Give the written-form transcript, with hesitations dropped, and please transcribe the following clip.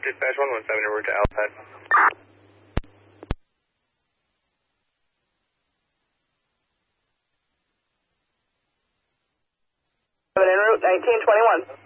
Dispatch 117 en route to Alpad. 7 en route, 1921.